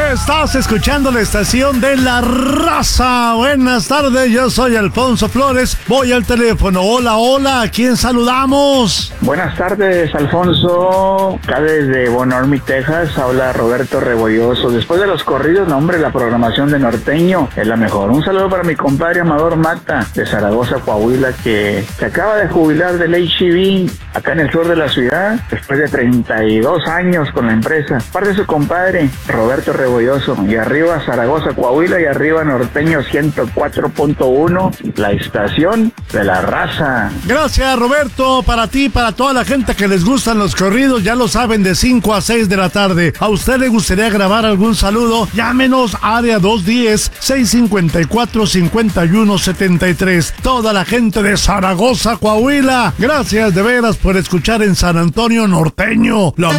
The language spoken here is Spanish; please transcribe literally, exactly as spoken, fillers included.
Estás escuchando la estación de La Raza. Buenas tardes, yo soy Alfonso Flores. Voy al teléfono. Hola, hola, ¿a quién saludamos? Buenas tardes, Alfonso. Acá desde Bonormi, Texas, habla Roberto Rebolloso. Después de los corridos, no hombre, la programación de Norteño es la mejor. Un saludo para mi compadre Amador Mata, de Zaragoza, Coahuila, que se acaba de jubilar del H E B acá en el sur de la ciudad, después de treinta y dos años con la empresa. Parte de su compadre, Roberto Rebolloso. Y arriba Zaragoza, Coahuila, y arriba Norteño ciento cuatro punto uno, la estación de La Raza. Gracias, Roberto. Para ti, para toda la gente que les gustan los corridos, ya lo saben, de cinco a seis de la tarde. ¿A usted le gustaría grabar algún saludo? Llámenos, área dos uno cero, seis cinco cuatro, cinco uno siete tres. Toda la gente de Zaragoza, Coahuila, gracias de veras por escuchar en San Antonio Norteño. La